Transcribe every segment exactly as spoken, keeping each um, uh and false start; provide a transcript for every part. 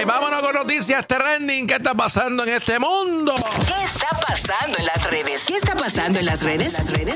Vámonos con noticias trending. ¿Qué está pasando en este mundo? ¿Qué está pasando en las redes? ¿Qué está pasando en las redes?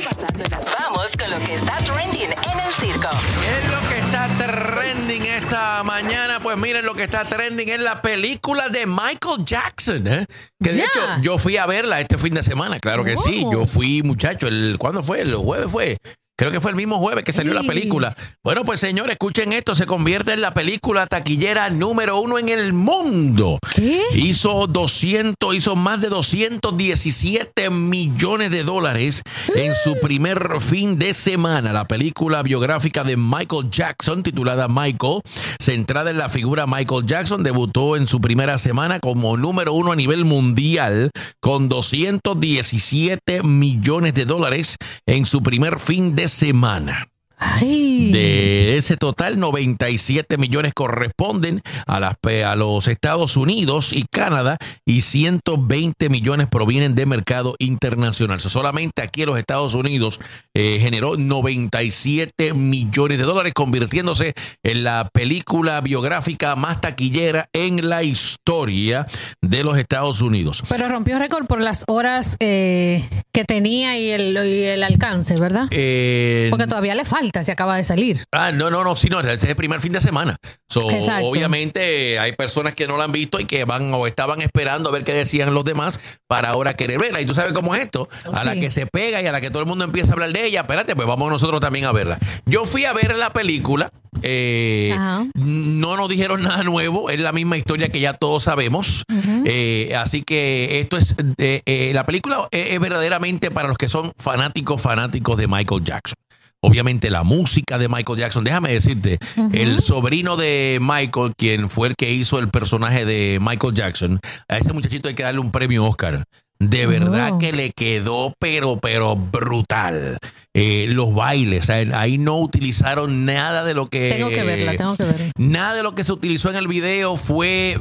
Vamos con lo que está trending en el circo. ¿Qué es lo que está trending esta mañana? Pues miren, lo que está trending es la película de Michael Jackson, ¿eh? Que de Ya. hecho yo fui a verla este fin de semana, claro que sí. Oh. Yo fui, muchacho, el, ¿cuándo fue? El jueves fue. Creo que fue el mismo jueves que salió Sí. la película. Bueno, pues señores, escuchen esto. Se convierte en la película taquillera número uno en el mundo. ¿Qué? Hizo doscientos, hizo más de doscientos diecisiete millones de dólares en su primer fin de semana. La película biográfica de Michael Jackson, titulada Michael, centrada en la figura Michael Jackson, debutó en su primera semana como número uno a nivel mundial con doscientos diecisiete millones de dólares en su primer fin de semana. Ay. De ese total, noventa y siete millones corresponden a, las, a los Estados Unidos y Canadá y ciento veinte millones provienen de mercado internacional. So, solamente aquí en los Estados Unidos eh, generó noventa y siete millones de dólares, convirtiéndose en la película biográfica más taquillera en la historia de los Estados Unidos. Pero rompió récord por las horas eh, que tenía y el, y el alcance, ¿verdad? Eh, Porque todavía le falta, se acaba de salir. Ah, no, no, no, sí, no, ese es el primer fin de semana. So, Exacto. obviamente hay personas que no la han visto y que van o estaban esperando a ver qué decían los demás para ahora querer verla. Y tú sabes cómo es esto, a la Sí. que se pega y a la que todo el mundo empieza a hablar de ella, espérate, pues vamos nosotros también a verla. Yo fui a ver la película, eh, Ajá. no nos dijeron nada nuevo, es la misma historia que ya todos sabemos. Eh, así que esto es, eh, eh, la película es, es verdaderamente para los que son fanáticos, fanáticos de Michael Jackson. Obviamente la música de Michael Jackson. Déjame decirte, uh-huh. el sobrino de Michael, quien fue el que hizo el personaje de Michael Jackson, a ese muchachito hay que darle un premio Oscar. De verdad Oh. que le quedó pero, pero brutal. Eh, los bailes, ahí no utilizaron nada de lo que... Tengo que verla, tengo que verla. Nada de lo que se utilizó en el video fue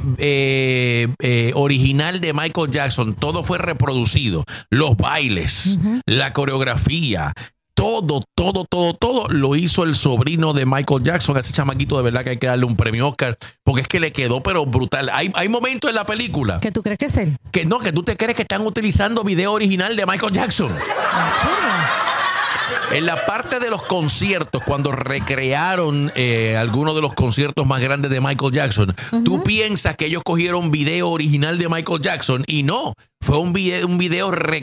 eh, eh, original de Michael Jackson. Todo fue reproducido. Los bailes, uh-huh. la coreografía, todo, todo, todo, todo lo hizo el sobrino de Michael Jackson. A ese chamaquito de verdad que hay que darle un premio Oscar porque es que le quedó pero brutal. Hay, hay momentos en la película ¿Que tú crees que es él? que no, que tú te crees que están utilizando video original de Michael Jackson. En la parte de los conciertos, cuando recrearon eh, algunos de los conciertos más grandes de Michael Jackson, uh-huh. tú piensas que ellos cogieron video original de Michael Jackson y no, fue un video, un video re,